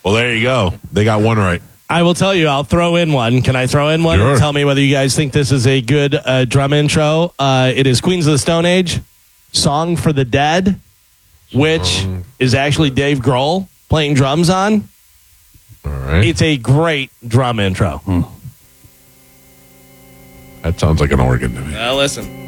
Well, there you go. They got one right. I will tell you, I'll throw in one. Can I throw in one? Sure. Tell me whether you guys think this is a good drum intro. It is Queens of the Stone Age, Song for the Dead, which is actually Dave Grohl playing drums on. All right. It's a great drum intro. That sounds like an organ to me. Listen.